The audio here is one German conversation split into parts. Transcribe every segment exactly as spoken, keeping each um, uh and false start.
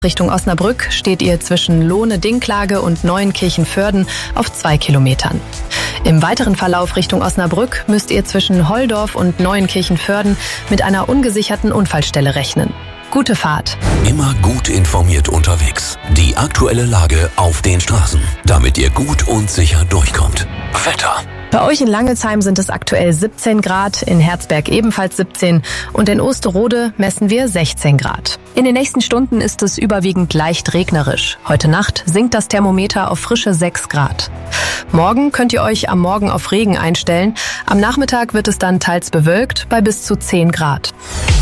Richtung Osnabrück steht ihr zwischen Lohne-Dinklage und Neuenkirchen-Vörden auf zwei Kilometern. Im weiteren Verlauf Richtung Osnabrück müsst ihr zwischen Holdorf und Neuenkirchen-Vörden mit einer ungesicherten Unfallstelle rechnen. Gute Fahrt. Immer gut informiert unterwegs. Die aktuelle Lage auf den Straßen, damit ihr gut und sicher durchkommt. Wetter. Bei euch in Langelsheim sind es aktuell siebzehn Grad, in Herzberg ebenfalls siebzehn und in Osterode messen wir sechzehn Grad. In den nächsten Stunden ist es überwiegend leicht regnerisch. Heute Nacht sinkt das Thermometer auf frische sechs Grad. Morgen könnt ihr euch am Morgen auf Regen einstellen. Am Nachmittag wird es dann teils bewölkt bei bis zu zehn Grad.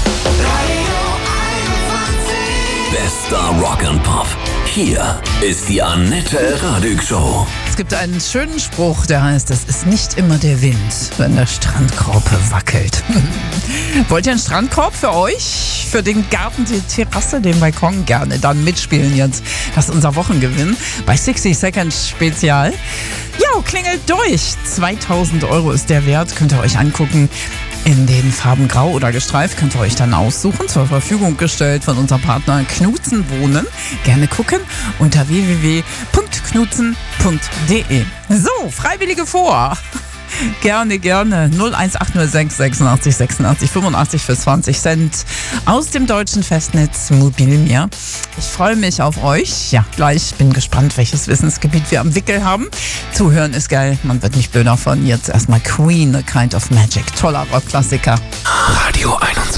Bester Rock and Pop. Hier ist die Annette Radig Show. Es gibt einen schönen Spruch, der heißt, es ist nicht immer der Wind, wenn der Strandkorb wackelt. Wollt ihr einen Strandkorb für euch? Für den Garten, die Terrasse, den Balkon? Gerne dann mitspielen jetzt. Das ist unser Wochengewinn bei sixty Seconds Spezial. Ja, klingelt durch. zweitausend Euro ist der Wert, könnt ihr euch angucken. In den Farben Grau oder gestreift könnt ihr euch dann aussuchen, zur Verfügung gestellt von unserem Partner Knutzen Wohnen. Gerne gucken unter w w w punkt knutzen punkt d e. So, Freiwillige vor. Gerne, gerne. null eins acht null sechs sechsundachtzig sechsundachtzig fünfundachtzig für zwanzig Cent aus dem deutschen Festnetz Mobilmeer. Ich freue mich auf euch. Ja, gleich bin gespannt, welches Wissensgebiet wir am Wickel haben. Zuhören ist geil, man wird nicht blöd davon. Jetzt erstmal Queen, A Kind of Magic. Toller Rockklassiker. Radio einundzwanzig.